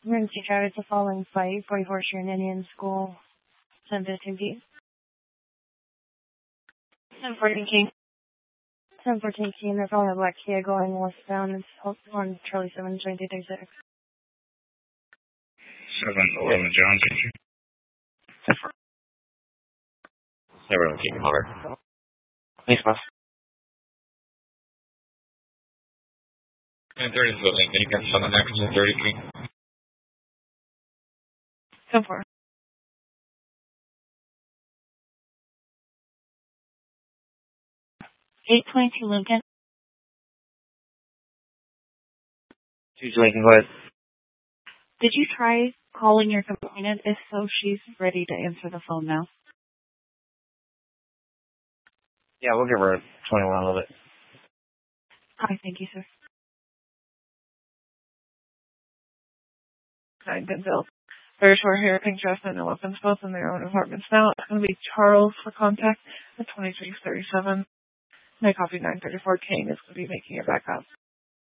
Emergency driver to the following flight, Boy Horseshoe and Indian School, 10:15 10:14 King. 10:14 King, they're following a black Kia going westbound. It's on Charlie 7, 2236. 711 John, thank you. 711 King, over. Thanks, boss. 10:30 is the link, and you can send the next 10:30 King. 10-4. 822 Lincoln. 22 Lincoln, go ahead. Did you try calling your complainant? If so, she's ready to answer the phone now. Yeah, we'll give her a 21 a little bit. Hi, thank you, sir. Hi, Denzel. Very short hair, pink dress, and no weapons, both in their own apartments now. It's going to be Charles for contact at 2337. My copy 934 King is going to be making it back up.